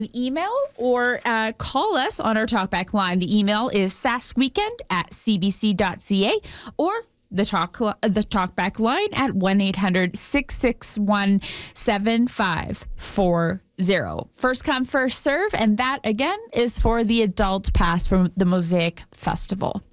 email or call us on our talkback line. The email is saskweekend@cbc.ca or the talkback line at 1-800-661-7540. First come, first serve, and that again is for the adult pass from the Mosaic Festival.